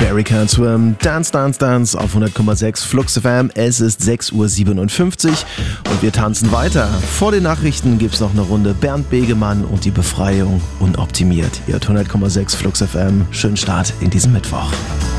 Barry Can't Swim, Dance, Dance, Dance auf 100,6 Flux FM. Es ist 6:57 Uhr und wir tanzen weiter. Vor den Nachrichten gibt's noch eine Runde Bernd Begemann und die Befreiung unoptimiert. Ihr hört 100,6 Flux FM. Schönen Start in diesem Mittwoch.